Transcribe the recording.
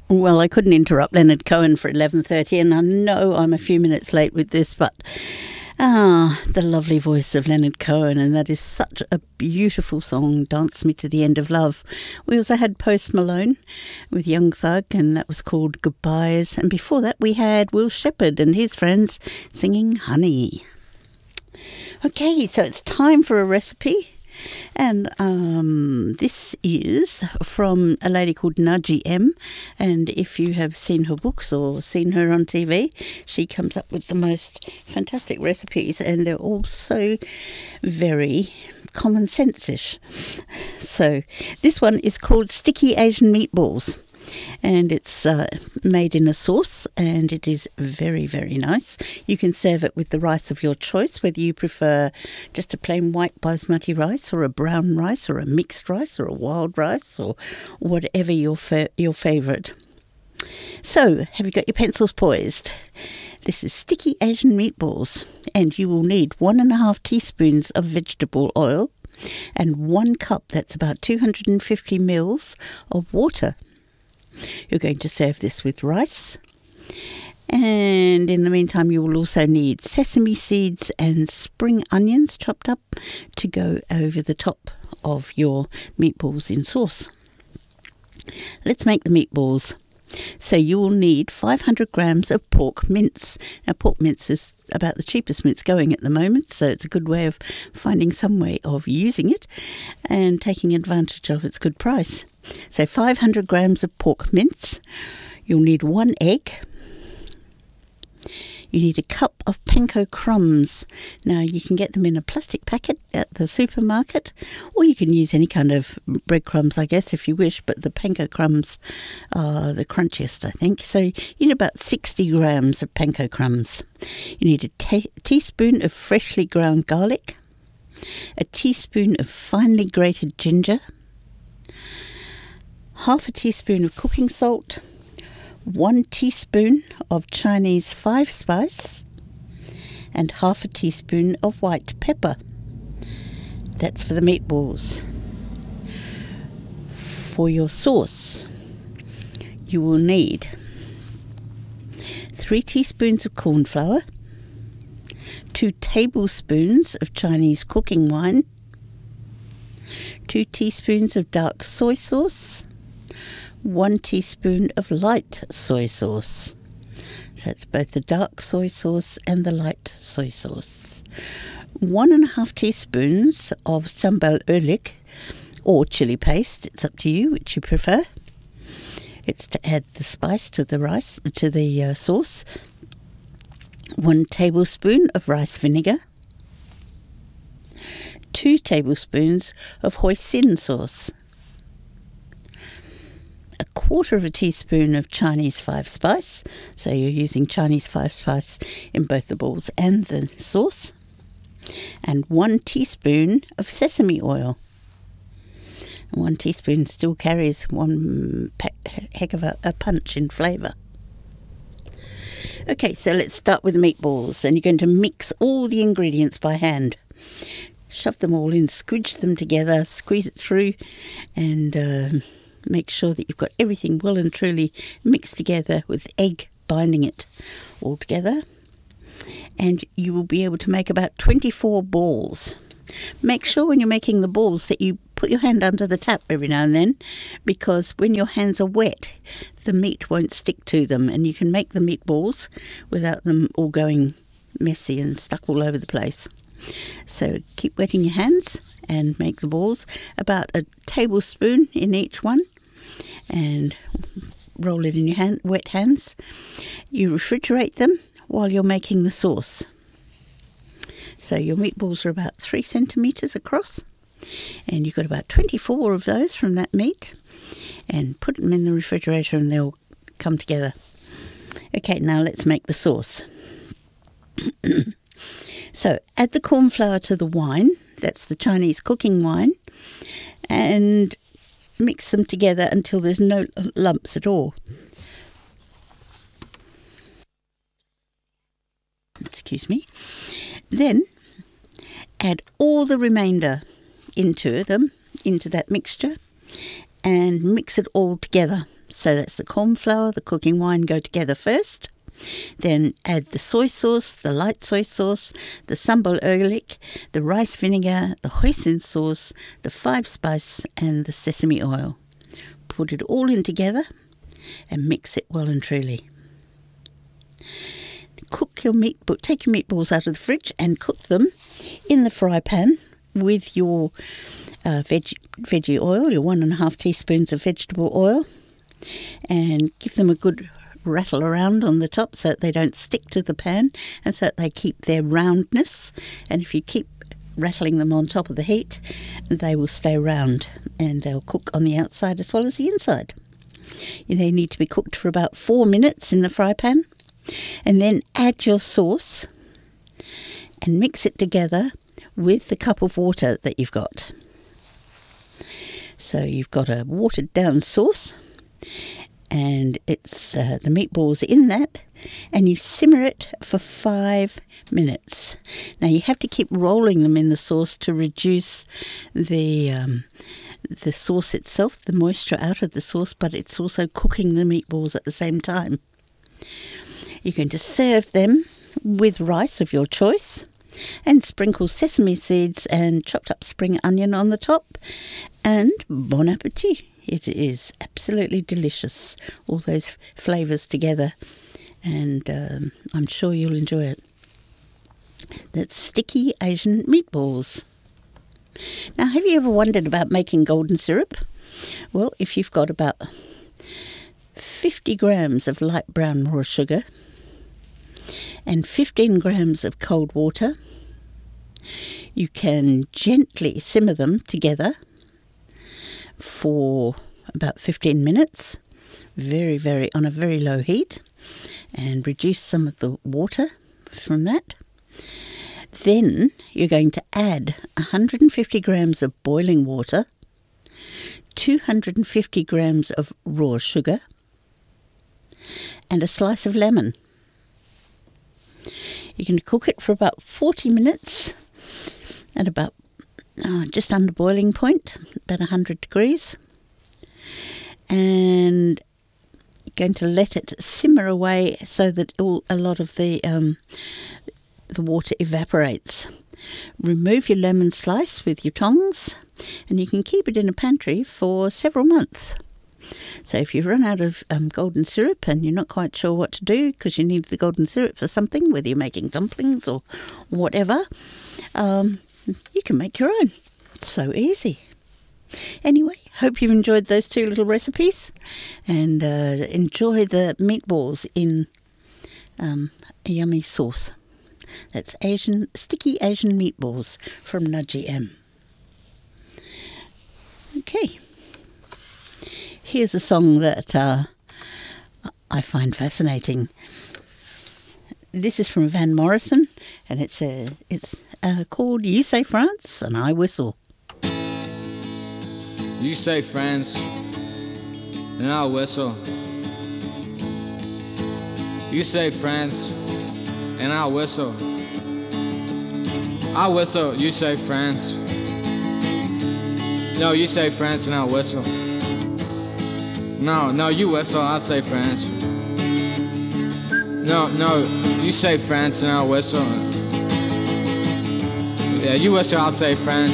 Well, I couldn't interrupt Leonard Cohen for 11:30, and I know I'm a few minutes late with this, but the lovely voice of Leonard Cohen, and that is such a beautiful song, Dance Me to the End of Love. We also had Post Malone with Young Thug, and that was called Goodbyes. And before that, we had Will Shepherd and his friends singing Honey. Okay, so it's time for a recipe. And this is from a lady called Naji M. And if you have seen her books or seen her on TV, she comes up with the most fantastic recipes, and they're all so very common sense-ish. So this one is called Sticky Asian Meatballs. And it's made in a sauce, and it is very, very nice. You can serve it with the rice of your choice, whether you prefer just a plain white basmati rice or a brown rice or a mixed rice or a wild rice or whatever your favourite. So, have you got your pencils poised? This is Sticky Asian Meatballs, and you will need 1.5 teaspoons of vegetable oil and 1 cup, that's about 250 mils, of water. You're going to serve this with rice, and in the meantime you will also need sesame seeds and spring onions chopped up to go over the top of your meatballs in sauce. Let's make the meatballs. So you will need 500 grams of pork mince. Now pork mince is about the cheapest mince going at the moment, so it's a good way of finding some way of using it and taking advantage of its good price. So 500 grams of pork mince. You'll need 1 egg. You need a cup of panko crumbs. Now you can get them in a plastic packet at the supermarket, or you can use any kind of breadcrumbs, I guess, if you wish, but the panko crumbs are the crunchiest, I think. So you need about 60 grams of panko crumbs. You need a teaspoon of freshly ground garlic, a teaspoon of finely grated ginger, half a teaspoon of cooking salt, 1 teaspoon of Chinese 5-spice, and half a teaspoon of white pepper. That's for the meatballs. For your sauce, you will need 3 teaspoons of corn flour, 2 tablespoons of Chinese cooking wine, 2 teaspoons of dark soy sauce, 1 teaspoon of light soy sauce. So it's both the dark soy sauce and the light soy sauce. 1.5 teaspoons of sambal oelik or chili paste. It's up to you which you prefer. It's to add the spice to the rice, to the sauce. 1 tablespoon of rice vinegar. 2 tablespoons of hoisin sauce. 1/4 teaspoon of Chinese 5-spice, so you're using Chinese 5-spice in both the balls and the sauce, and 1 teaspoon of sesame oil. 1 teaspoon still carries one heck of a punch in flavour. Okay, so let's start with the meatballs, and you're going to mix all the ingredients by hand. Shove them all in, squidge them together, squeeze it through, and make sure that you've got everything well and truly mixed together with egg binding it all together. And you will be able to make about 24 balls. Make sure when you're making the balls that you put your hand under the tap every now and then, because when your hands are wet, the meat won't stick to them, and you can make the meatballs without them all going messy and stuck all over the place. So keep wetting your hands and make the balls, about a tablespoon in each one, and roll it in your wet hands. You refrigerate them while you're making the sauce. So your meatballs are about 3 centimetres across, and you've got about 24 of those from that meat, and put them in the refrigerator and they'll come together. Okay, now let's make the sauce. So add the corn flour to the wine, that's the Chinese cooking wine, and mix them together until there's no lumps at all. Excuse me. Then add all the remainder into that mixture, and mix it all together. So that's the corn flour, the cooking wine go together first. Then add the soy sauce, the light soy sauce, the sambal garlic, the rice vinegar, the hoisin sauce, the 5-spice and the sesame oil. Put it all in together and mix it well and truly. Take your meatballs out of the fridge and cook them in the fry pan with your veggie oil, your 1.5 teaspoons of vegetable oil, and give them a good rattle around on the top so that they don't stick to the pan and so that they keep their roundness. And if you keep rattling them on top of the heat, they will stay round and they'll cook on the outside as well as the inside. They need to be cooked for about 4 minutes in the fry pan, and then add your sauce and mix it together with the cup of water that you've got. So you've got a watered down sauce, and it's the meatballs in that, and you simmer it for 5 minutes. Now you have to keep rolling them in the sauce to reduce the sauce itself, the moisture out of the sauce, but it's also cooking the meatballs at the same time. You're going to serve them with rice of your choice and sprinkle sesame seeds and chopped up spring onion on the top, and bon appetit. It is absolutely delicious, all those flavours together, and I'm sure you'll enjoy it. That's sticky Asian meatballs. Now, have you ever wondered about making golden syrup? Well, if you've got about 50 grams of light brown raw sugar and 15 grams of cold water, you can gently simmer them together for about 15 minutes, on a very low heat, and reduce some of the water from that. Then you're going to add 150 grams of boiling water, 250 grams of raw sugar, and a slice of lemon. You can cook it for about 40 minutes at about just under boiling point, about 100 degrees. And you're going to let it simmer away so that a lot of the water evaporates. Remove your lemon slice with your tongs, and you can keep it in a pantry for several months. So if you run out of golden syrup and you're not quite sure what to do because you need the golden syrup for something, whether you're making dumplings or whatever, you can make your own. It's so easy. Anyway, hope you've enjoyed those 2 little recipes, and enjoy the meatballs in a yummy sauce. That's sticky Asian meatballs from Nudgy M. Okay. Here's a song that I find fascinating. This is from Van Morrison, and it's called You Say France and I Whistle. You say France and I whistle. You say France and I whistle. I whistle, you say France. No, you say France and I whistle. No, you whistle, I say France. No, you say France and I whistle. Yeah, you whistle, I'll say France.